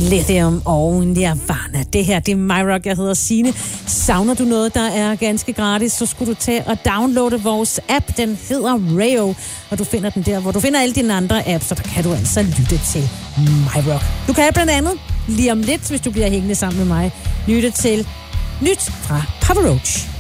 Lithium og Nirvana. Det her, det er My Rock. Jeg hedder Signe. Savner du noget, der er ganske gratis, så skulle du tage og downloade vores app. Den hedder Rayo, og du finder den der, hvor du finder alle dine andre apps, så der kan du altså lytte til My Rock. Du kan blandt andet lige om lidt, hvis du bliver hængende sammen med mig, lytte til nyt fra Papa Roach.